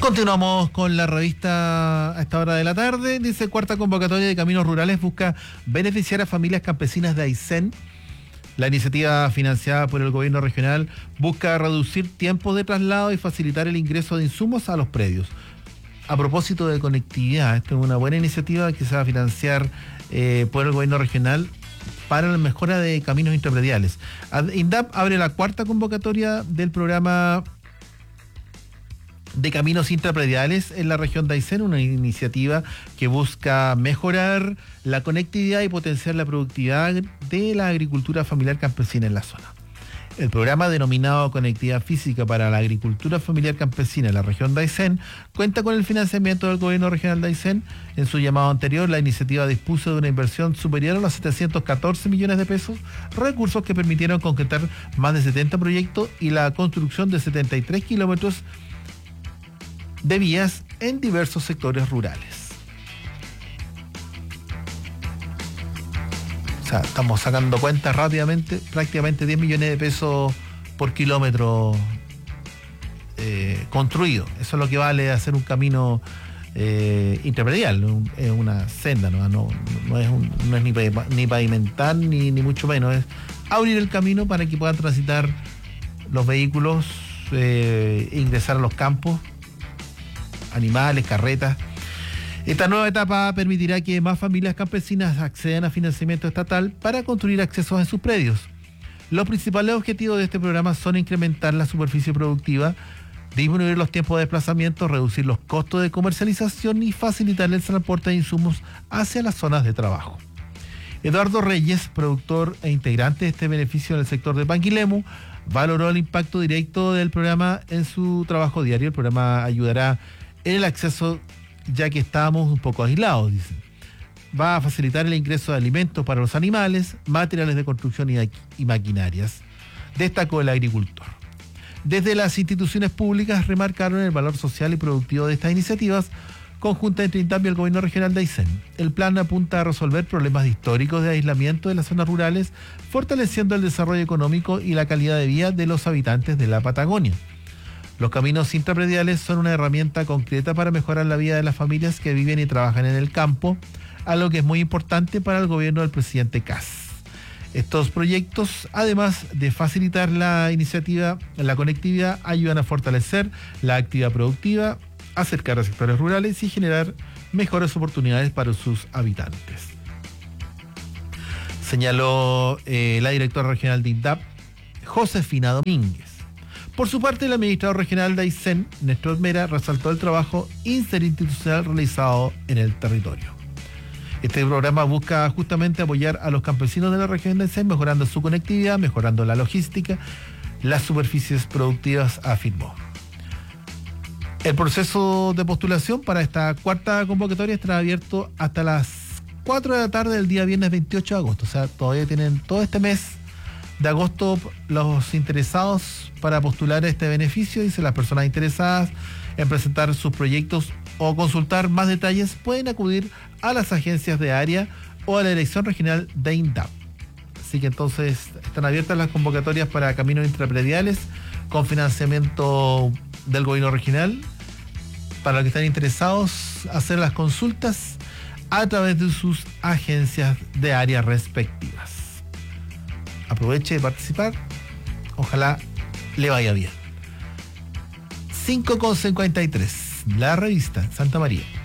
Continuamos con la revista a esta hora de la tarde. Dice: cuarta convocatoria de Caminos Rurales busca beneficiar a familias campesinas de Aysén. La iniciativa financiada por el gobierno regional busca reducir tiempos de traslado y facilitar el ingreso de insumos a los predios. A propósito de conectividad, esta es una buena iniciativa que se va a financiar por el gobierno regional para la mejora de caminos intraprediales. INDAP abre la cuarta convocatoria del programa de caminos intraprediales en la región de Aysén, una iniciativa que busca mejorar la conectividad y potenciar la productividad de la agricultura familiar campesina en la zona. El programa denominado Conectividad Física para la Agricultura Familiar Campesina en la región de Aysén cuenta con el financiamiento del gobierno regional de Aysén. En su llamado anterior, la iniciativa dispuso de una inversión superior a los 714 millones de pesos, recursos que permitieron concretar más de 70 proyectos y la construcción de 73 kilómetros de vías en diversos sectores rurales. O sea, estamos sacando cuentas rápidamente, prácticamente 10 millones de pesos por kilómetro construido. Eso es lo que vale hacer un camino intrapredial, es una senda, no es ni pavimentar ni mucho menos, es abrir el camino para que puedan transitar los vehículos, ingresar a los campos, animales, carretas. Esta nueva etapa permitirá que más familias campesinas accedan a financiamiento estatal para construir accesos en sus predios. Los principales objetivos de este programa son incrementar la superficie productiva, disminuir los tiempos de desplazamiento, reducir los costos de comercialización y facilitar el transporte de insumos hacia las zonas de trabajo. Eduardo Reyes, productor e integrante de este beneficio en el sector de Panguilemu, valoró el impacto directo del programa en su trabajo diario. El programa ayudará en el acceso, ya que estábamos un poco aislados, dicen. Va a facilitar el ingreso de alimentos para los animales, materiales de construcción y maquinarias, destacó el agricultor. Desde las instituciones públicas remarcaron el valor social y productivo de estas iniciativas conjuntas entre INDAP y el gobierno regional de Aysén. El plan apunta a resolver problemas históricos de aislamiento de las zonas rurales, fortaleciendo el desarrollo económico y la calidad de vida de los habitantes de la Patagonia. Los caminos intraprediales son una herramienta concreta para mejorar la vida de las familias que viven y trabajan en el campo, algo que es muy importante para el gobierno del presidente Kast. Estos proyectos, además de facilitar la conectividad, ayudan a fortalecer la actividad productiva, acercar a sectores rurales y generar mejores oportunidades para sus habitantes. Señaló la directora regional de INDAP, Josefina Domínguez. Por su parte, el administrador regional de Aysén, Néstor Mera, resaltó el trabajo interinstitucional realizado en el territorio. Este programa busca justamente apoyar a los campesinos de la región de Aysén, mejorando su conectividad, mejorando la logística, las superficies productivas, afirmó. El proceso de postulación para esta cuarta convocatoria estará abierto hasta las 4 de la tarde del día viernes 28 de agosto. O sea, todavía tienen todo este mes de agosto los interesados para postular este beneficio. Dice: las personas interesadas en presentar sus proyectos o consultar más detalles pueden acudir a las agencias de área o a la dirección regional de INDAP. Así que entonces están abiertas las convocatorias para caminos intraprediales con financiamiento del gobierno regional. Para los que están interesados, hacer las consultas a través de sus agencias de área respectivas. Aproveche de participar, ojalá le vaya bien. 5:53, la revista Santa María.